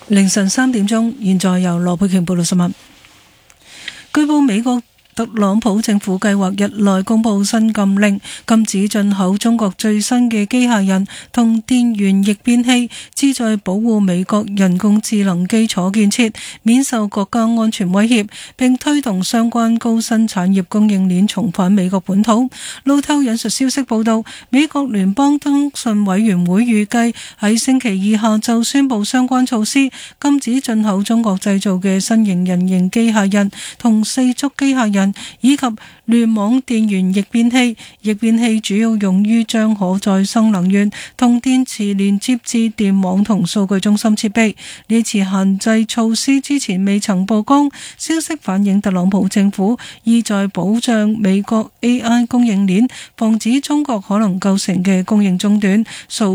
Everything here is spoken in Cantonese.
凌晨3點鐘，現在由羅佩瓊報道新聞。據報美國特朗普政府計劃日內公布新禁令，禁止進口中國最新嘅機械人同電源逆變器，旨在保護美國人工智能基礎建設免受國家安全威脅，並推動相關高新產業供應鏈重返美國本土。路透引述消息報道，美國聯邦通訊委員會預計喺星期二下晝宣布相關措施，禁止進口中國製造嘅新型人形機械人同四足機械人，以及聯網電源逆變器。逆變器主要用於將可再生能源同電池連接至電網同數據中心設備。呢次限制措施之前未曾曝光。消息反映特朗普政府意在保障美國 AI 供應鏈，防止中國可能構成嘅供應中斷。